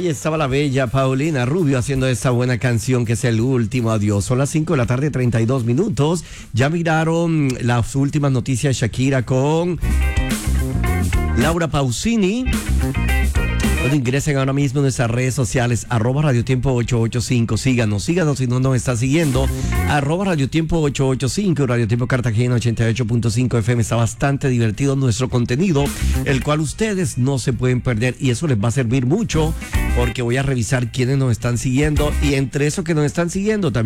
Ahí estaba la bella Paulina Rubio haciendo esa buena canción que es El Último Adiós. Son las 5 de la tarde, 32 minutos. Ya miraron las últimas noticias de Shakira con Laura Pausini. Bueno, ingresen ahora mismo en nuestras redes sociales, @radiotiempo 885. Síganos si no nos está siguiendo. @radiotiempo 885, Radio Tiempo Cartagena 88.5 FM. Está bastante divertido nuestro contenido, el cual ustedes no se pueden perder. Y eso les va a servir mucho, porque voy a revisar quiénes nos están siguiendo. Y entre esos que nos están siguiendo, también